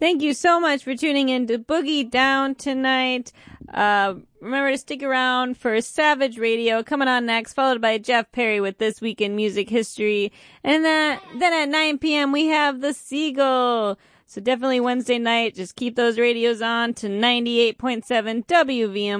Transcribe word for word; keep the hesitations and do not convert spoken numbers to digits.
Thank you so much for tuning in to Boogie Down tonight. Uh, remember to stick around for Savage Radio coming on next, followed by Jeff Perry with This Week in Music History. And then, then at nine p.m. we have The Seagull. So definitely Wednesday night, just keep those radios on to ninety-eight point seven W V M